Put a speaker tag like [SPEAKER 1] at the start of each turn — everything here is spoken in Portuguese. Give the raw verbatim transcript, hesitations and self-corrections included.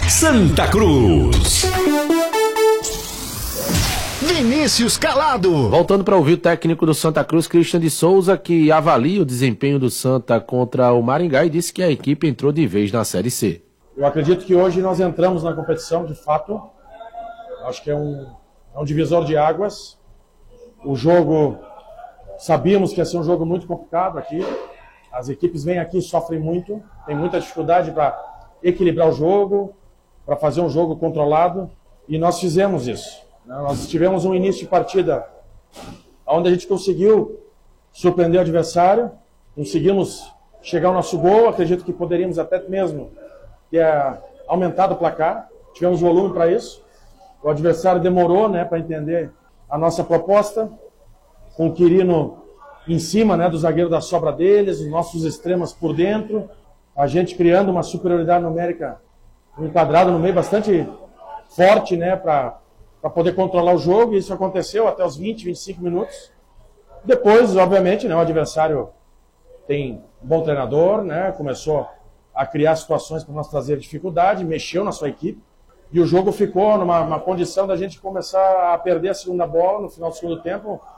[SPEAKER 1] Santa Cruz.
[SPEAKER 2] Vinícius Calado.
[SPEAKER 3] Voltando para ouvir o técnico do Santa Cruz, Christian de Souza, que avalia o desempenho do Santa contra o Maringá e disse que a equipe entrou de vez na Série C.
[SPEAKER 4] Eu acredito que hoje nós entramos na competição, de fato. Acho que é um, é um divisor de águas. O jogo, sabíamos que ia ser um jogo muito complicado aqui. As equipes vêm aqui e sofrem muito, tem muita dificuldade para equilibrar o jogo, para fazer um jogo controlado, e nós fizemos isso. Nós tivemos um início de partida onde a gente conseguiu surpreender o adversário, conseguimos chegar ao nosso gol, acredito que poderíamos até mesmo ter aumentado o placar, tivemos volume para isso. O adversário demorou, né, para entender a nossa proposta, com o Quirino em cima, né, do zagueiro da sobra deles, os nossos extremos por dentro, a gente criando uma superioridade numérica enquadrada no meio bastante forte, né, para para poder controlar o jogo, e isso aconteceu até os vinte, vinte e cinco minutos. Depois, obviamente, né, o adversário tem um bom treinador, né, começou a criar situações para nós trazer dificuldade, mexeu na sua equipe, e o jogo ficou numa uma condição da gente começar a perder a segunda bola no final do segundo tempo,